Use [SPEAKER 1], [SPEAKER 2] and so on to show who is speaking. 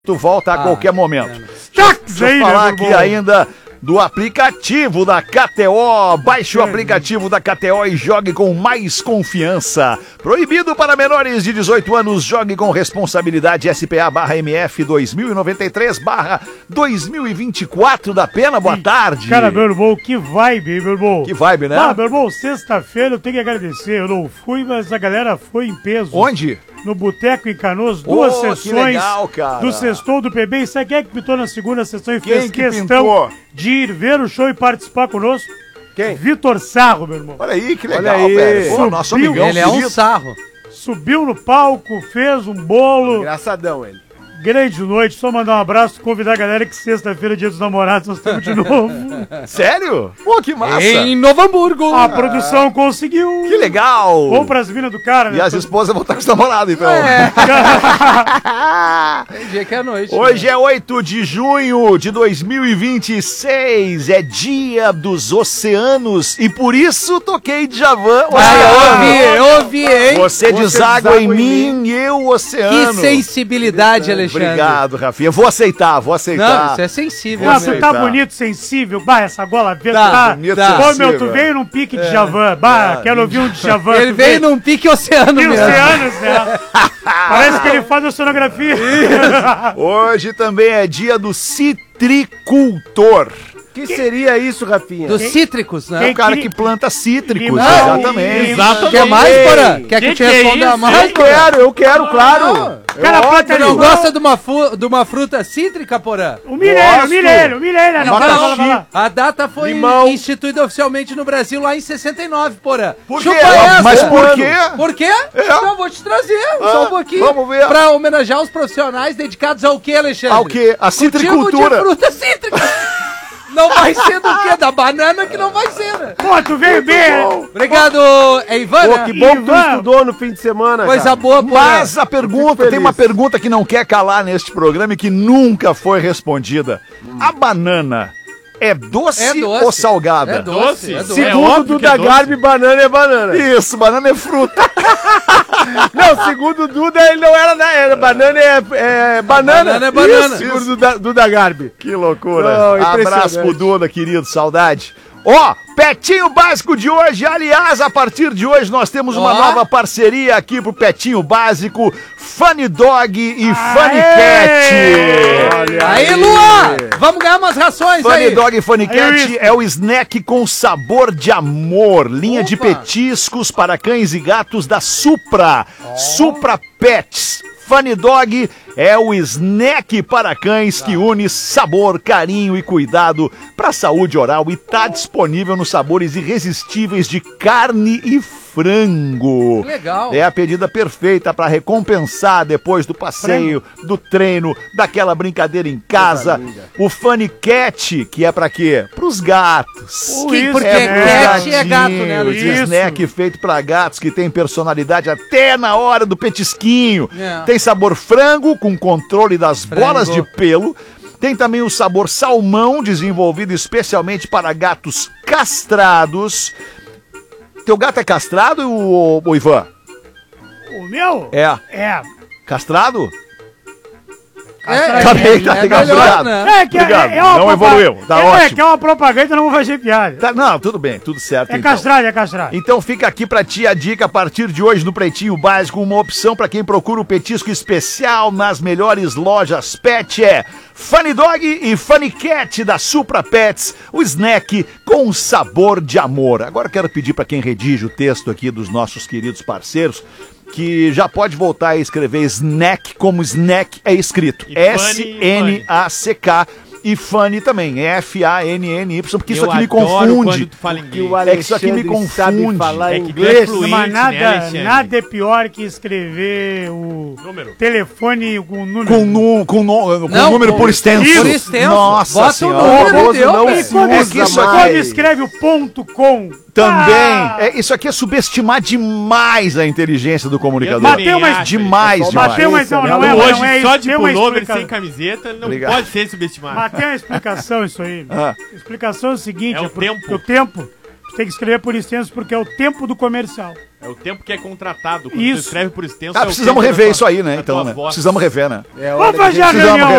[SPEAKER 1] Tu volta a qualquer momento. Deixa eu falar aqui ainda do aplicativo da KTO. Baixe o aplicativo da KTO e jogue com mais confiança. Proibido para menores de 18 anos. Jogue com responsabilidade. SPA/MF 2093/2024 da pena. Boa tarde.
[SPEAKER 2] Cara, meu irmão, que vibe, meu irmão.
[SPEAKER 1] Que vibe, né?
[SPEAKER 2] Ah, meu irmão, sexta-feira eu tenho que agradecer. Eu não fui, mas a galera foi em peso.
[SPEAKER 1] Onde?
[SPEAKER 2] No Boteco em Canoas, duas sessões
[SPEAKER 1] que legal, cara.
[SPEAKER 2] do Sextou do PB. E sabe quem é que pintou na segunda sessão e
[SPEAKER 1] Quem
[SPEAKER 2] fez
[SPEAKER 1] que
[SPEAKER 2] questão
[SPEAKER 1] pintou?
[SPEAKER 2] de ir ver o show e participar conosco?
[SPEAKER 3] Quem?
[SPEAKER 2] Vitor Sarro, meu irmão.
[SPEAKER 1] Olha aí, que legal,
[SPEAKER 3] Olha aí.
[SPEAKER 1] velho. Pô, nosso
[SPEAKER 2] Subiu.
[SPEAKER 1] amigão
[SPEAKER 4] Ele é um
[SPEAKER 1] querido.
[SPEAKER 4] sarro.
[SPEAKER 2] Subiu no palco, fez um bolo.
[SPEAKER 3] Engraçadão ele.
[SPEAKER 2] Grande noite. Só mandar um abraço, convidar a galera que sexta-feira, dia dos namorados, nós estamos de novo.
[SPEAKER 1] Sério? Pô, que massa.
[SPEAKER 4] Em Novo Hamburgo.
[SPEAKER 2] A produção conseguiu.
[SPEAKER 1] Que legal.
[SPEAKER 2] Vamos pras minas do cara, né?
[SPEAKER 1] E as esposas vão estar com os namorados, então.
[SPEAKER 4] Tem dia que é noite.
[SPEAKER 1] Hoje é 8 de junho de 2026, é dia dos oceanos e por isso toquei Djavan, oceano.
[SPEAKER 4] Eu ouvi, hein?
[SPEAKER 1] Você deságua em mim e eu,
[SPEAKER 4] Que
[SPEAKER 1] oceano.
[SPEAKER 4] sensibilidade, Alexandre.
[SPEAKER 1] Obrigado, Rafinha. Vou aceitar.
[SPEAKER 4] Não, isso é sensível.
[SPEAKER 2] Ah,
[SPEAKER 1] Você
[SPEAKER 2] tu tá
[SPEAKER 1] tá.
[SPEAKER 2] bonito, sensível. Bah, essa gola verde
[SPEAKER 4] Tá,
[SPEAKER 2] tá.
[SPEAKER 1] bonito,
[SPEAKER 4] tá.
[SPEAKER 2] Ô,
[SPEAKER 1] sensível.
[SPEAKER 2] meu, tu veio num pique de Djavan. Bah, quero ouvir um Djavan.
[SPEAKER 4] Ele
[SPEAKER 2] Tu
[SPEAKER 4] veio num pique oceano
[SPEAKER 2] Tem
[SPEAKER 4] mesmo.
[SPEAKER 2] oceanos, né? Parece que ele faz oceanografia.
[SPEAKER 1] Hoje também é dia do citricultor.
[SPEAKER 3] O que seria isso, Rafinha?
[SPEAKER 4] Dos cítricos, né?
[SPEAKER 1] É o cara que planta cítricos,
[SPEAKER 2] Limão.
[SPEAKER 1] exatamente.
[SPEAKER 4] Quer mais, Porã? Quer que eu te responda mais?
[SPEAKER 3] Eu quero, claro.
[SPEAKER 2] Cara, planta
[SPEAKER 4] Você não
[SPEAKER 2] limão.
[SPEAKER 4] gosta de uma fruta cítrica, Porã?
[SPEAKER 2] O milênio. Não,
[SPEAKER 1] Abacaxi.
[SPEAKER 2] fala.
[SPEAKER 4] A data foi
[SPEAKER 3] Limão.
[SPEAKER 4] instituída oficialmente no Brasil lá em 69, Porã.
[SPEAKER 1] Por quê?
[SPEAKER 4] Chupa essa.
[SPEAKER 1] Mas por quê?
[SPEAKER 4] Por quê? Eu vou te trazer só um pouquinho.
[SPEAKER 1] vamos ver.
[SPEAKER 4] Pra homenagear os profissionais dedicados ao quê, Alexandre?
[SPEAKER 1] Ao quê? A
[SPEAKER 4] Cultivo
[SPEAKER 1] citricultura.
[SPEAKER 4] de fruta cítrica. Não vai ser do quê? Da banana que não vai ser, né?
[SPEAKER 2] Pô, tu veio bem.
[SPEAKER 4] Obrigado, é Ivana.
[SPEAKER 3] Pô, que bom que tu
[SPEAKER 2] Ivan.
[SPEAKER 3] estudou no fim de semana,
[SPEAKER 4] Coisa
[SPEAKER 3] cara.
[SPEAKER 4] boa, Porã.
[SPEAKER 1] Mas a pergunta,
[SPEAKER 3] feliz.
[SPEAKER 1] tem uma pergunta que não quer calar neste programa e que nunca foi respondida. A banana é doce,
[SPEAKER 4] É doce.
[SPEAKER 1] ou salgada?
[SPEAKER 4] É doce. É doce.
[SPEAKER 3] Segundo o Duda Garbi, banana é banana.
[SPEAKER 1] Isso, banana é fruta.
[SPEAKER 3] Não, segundo o Duda, ele não era, né? Era banana é banana.
[SPEAKER 4] Banana é banana.
[SPEAKER 3] Isso, segundo o Duda Garbi.
[SPEAKER 1] Que loucura.
[SPEAKER 3] Não, impressionante.
[SPEAKER 1] Abraço pro Duda, querido, saudade. Ó, Petinho Básico de hoje, aliás, a partir de hoje nós temos uma
[SPEAKER 4] Ó.
[SPEAKER 1] nova parceria aqui pro Petinho Básico, Funny Dog e Funny Cat.
[SPEAKER 3] Olha
[SPEAKER 4] Aí, Lua! Vamos ganhar umas rações
[SPEAKER 1] Funny
[SPEAKER 4] aí.
[SPEAKER 1] Dog e Funny
[SPEAKER 2] Aí,
[SPEAKER 1] Cat
[SPEAKER 2] isso.
[SPEAKER 1] é o snack com sabor de amor. Linha de
[SPEAKER 4] Opa.
[SPEAKER 1] petiscos para cães e gatos da Supra. Supra Pets. Funny Dog é o snack para cães que une sabor, carinho e cuidado para a saúde oral e tá disponível nos sabores irresistíveis de carne e frango.
[SPEAKER 4] Legal.
[SPEAKER 1] É a pedida perfeita para recompensar depois do passeio, do treino, daquela brincadeira em casa. O Funny Cat, que é para quê? Pros gatos.
[SPEAKER 4] Porque
[SPEAKER 1] pros
[SPEAKER 4] cat é gato, né,
[SPEAKER 1] gatinhos.
[SPEAKER 4] Luiz?
[SPEAKER 1] Snack feito para gatos que tem personalidade até na hora do petisquinho.
[SPEAKER 4] É.
[SPEAKER 1] Tem sabor frango com controle das bolas de pelo. Tem também o sabor salmão, desenvolvido especialmente para gatos castrados. Teu gato é castrado, o Ivan?
[SPEAKER 2] O meu?
[SPEAKER 1] É.
[SPEAKER 2] É.
[SPEAKER 1] Castrado?
[SPEAKER 4] É,
[SPEAKER 1] Tá bem, tá
[SPEAKER 4] é
[SPEAKER 1] legal,
[SPEAKER 4] melhor,
[SPEAKER 1] obrigado.
[SPEAKER 4] né?
[SPEAKER 2] É que
[SPEAKER 1] Obrigado.
[SPEAKER 2] é uma
[SPEAKER 1] Não evoluiu, tá ótimo.
[SPEAKER 2] que é uma propaganda, não vou fazer piada.
[SPEAKER 1] Tá, não, tudo bem, tudo certo.
[SPEAKER 2] É
[SPEAKER 1] então.
[SPEAKER 2] castrado, é castrado.
[SPEAKER 1] Então fica aqui pra ti a dica a partir de hoje no Pretinho Básico, uma opção pra quem procura o petisco especial nas melhores lojas pet é Funny Dog e Funny Cat da Supra Pets, o snack com sabor de amor. Agora eu quero pedir pra quem redige o texto aqui dos nossos queridos parceiros que já pode voltar a escrever snack como snack é escrito.
[SPEAKER 5] E funny,
[SPEAKER 1] S-N-A-C-K. E Funny também, F-A-N-N-Y, porque isso
[SPEAKER 5] Eu
[SPEAKER 1] aqui me
[SPEAKER 5] adoro
[SPEAKER 1] confunde.
[SPEAKER 5] quando tu fala
[SPEAKER 3] Que
[SPEAKER 5] inglês.
[SPEAKER 3] o
[SPEAKER 1] É que isso aqui me
[SPEAKER 3] Alexandre sabe
[SPEAKER 1] confunde.
[SPEAKER 3] falar
[SPEAKER 5] É que tu é
[SPEAKER 3] inglês.
[SPEAKER 5] fluente,
[SPEAKER 2] Mas
[SPEAKER 5] né,
[SPEAKER 2] nada,
[SPEAKER 5] Alexandre?
[SPEAKER 2] nada é pior que escrever o
[SPEAKER 5] Número.
[SPEAKER 2] telefone com número.
[SPEAKER 1] Com
[SPEAKER 4] Não,
[SPEAKER 1] número
[SPEAKER 4] com-
[SPEAKER 1] por extenso.
[SPEAKER 4] por extenso.
[SPEAKER 1] Nossa
[SPEAKER 4] Bota o
[SPEAKER 1] senhora.
[SPEAKER 4] número,
[SPEAKER 3] famoso
[SPEAKER 4] deu,
[SPEAKER 3] não
[SPEAKER 4] velho.
[SPEAKER 3] se
[SPEAKER 2] Quando,
[SPEAKER 1] É que isso
[SPEAKER 3] usa
[SPEAKER 1] aqui-
[SPEAKER 2] quando
[SPEAKER 3] mais.
[SPEAKER 2] escreve o ponto com.
[SPEAKER 1] Também.
[SPEAKER 2] Ah!
[SPEAKER 1] Isso aqui é subestimar demais a inteligência do comunicador.
[SPEAKER 5] também
[SPEAKER 2] Bateu, mas
[SPEAKER 5] acho,
[SPEAKER 1] demais,
[SPEAKER 3] é só
[SPEAKER 1] demais.
[SPEAKER 2] Bateu, mas não, não é,
[SPEAKER 5] Hoje,
[SPEAKER 2] não é
[SPEAKER 5] só
[SPEAKER 2] isso.
[SPEAKER 5] de
[SPEAKER 2] Tem uma
[SPEAKER 5] pullover,
[SPEAKER 2] explicação.
[SPEAKER 5] sem camiseta, não
[SPEAKER 1] Obrigado.
[SPEAKER 5] pode ser subestimado.
[SPEAKER 2] Mas tem uma explicação isso aí.
[SPEAKER 1] Ah.
[SPEAKER 2] A explicação é o seguinte:
[SPEAKER 5] É o tempo.
[SPEAKER 2] O tempo. Tu tem que escrever por extenso porque é o tempo do comercial.
[SPEAKER 5] É o tempo que é contratado. Quando
[SPEAKER 2] Isso.
[SPEAKER 5] tu escreve por extenso.
[SPEAKER 1] Ah,
[SPEAKER 5] é o
[SPEAKER 1] precisamos
[SPEAKER 5] tempo
[SPEAKER 1] rever
[SPEAKER 5] da
[SPEAKER 1] isso aí, né?
[SPEAKER 5] da
[SPEAKER 1] Então,
[SPEAKER 5] tua
[SPEAKER 1] né?
[SPEAKER 5] voz.
[SPEAKER 1] Precisamos rever, né?
[SPEAKER 3] É
[SPEAKER 2] Vamos
[SPEAKER 3] hora de
[SPEAKER 2] fazer a
[SPEAKER 1] Precisamos
[SPEAKER 2] reunião